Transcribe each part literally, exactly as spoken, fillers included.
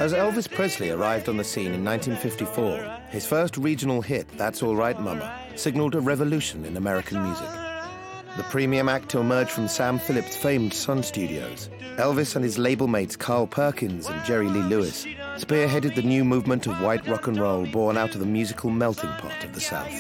As Elvis Presley arrived on the scene in nineteen fifty-four, his first regional hit, That's All Right Mama, signaled a revolution in American music. The premium act to emerge from Sam Phillips' famed Sun Studios, Elvis and his label mates Carl Perkins and Jerry Lee Lewis spearheaded the new movement of white rock and roll born out of the musical melting pot of the South.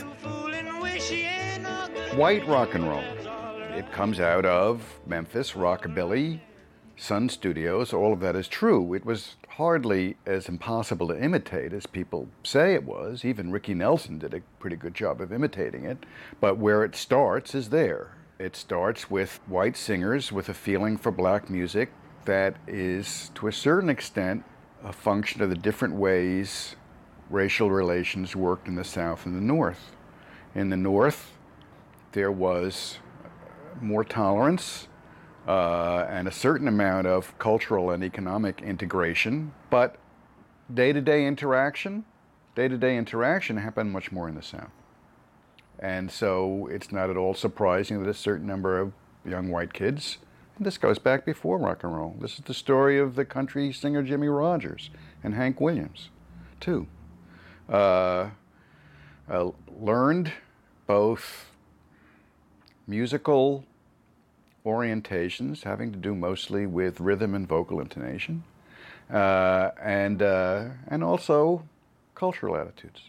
White rock and roll. It comes out of Memphis, rockabilly, Sun Studios, all of that is true. It was hardly as impossible to imitate as people say it was. Even Ricky Nelson did a pretty good job of imitating it. But where it starts is there. It starts with white singers with a feeling for black music that is, to a certain extent, a function of the different ways racial relations worked in the South and the North. In the North, there was more tolerance uh, and a certain amount of cultural and economic integration, but day-to-day interaction, day-to-day interaction happened much more in the South. And so it's not at all surprising that a certain number of young white kids, and this goes back before rock and roll, this is the story of the country singer Jimmie Rodgers and Hank Williams, too, uh, uh, learned both musical orientations having to do mostly with rhythm and vocal intonation, uh, and, uh, and also cultural attitudes.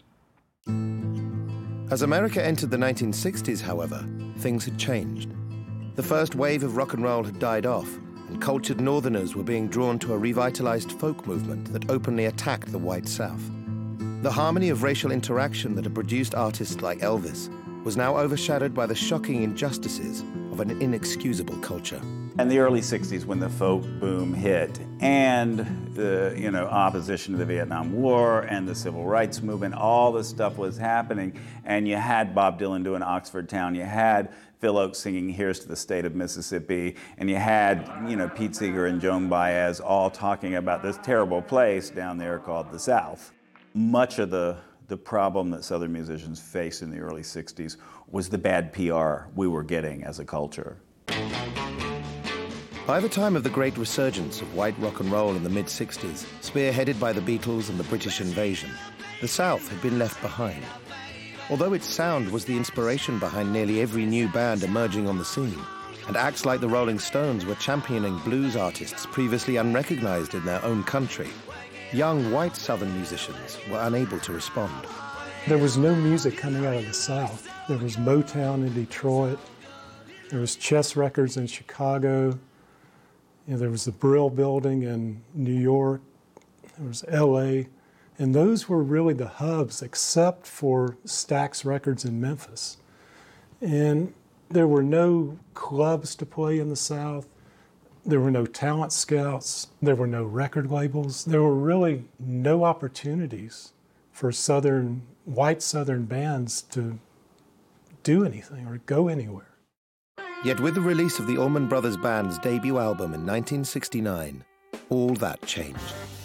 As America entered the nineteen sixties, however, things had changed. The first wave of rock and roll had died off, and cultured Northerners were being drawn to a revitalized folk movement that openly attacked the white South. The harmony of racial interaction that had produced artists like Elvis was now overshadowed by the shocking injustices of an inexcusable culture. In the early sixties, when the folk boom hit, and the you know opposition to the Vietnam War and the Civil Rights Movement, all this stuff was happening, and you had Bob Dylan doing Oxford Town, you had Phil Oakes singing Here's to the State of Mississippi, and you had you know Pete Seeger and Joan Baez all talking about this terrible place down there called the South. Much of the the problem that Southern musicians faced in the early sixties was the bad P R we were getting as a culture. By the time of the great resurgence of white rock and roll in the mid-sixties, spearheaded by the Beatles and the British invasion, the South had been left behind. Although its sound was the inspiration behind nearly every new band emerging on the scene, and acts like the Rolling Stones were championing blues artists previously unrecognized in their own country, young white Southern musicians were unable to respond. There was no music coming out of the South. There was Motown in Detroit. There was Chess Records in Chicago. You know, there was the Brill Building in New York. There was L A. And those were really the hubs, except for Stax Records in Memphis. And there were no clubs to play in the South. There were no talent scouts. There were no record labels. There were really no opportunities for Southern, white Southern bands to do anything or go anywhere. Yet with the release of the Allman Brothers Band's debut album in nineteen sixty-nine, all that changed.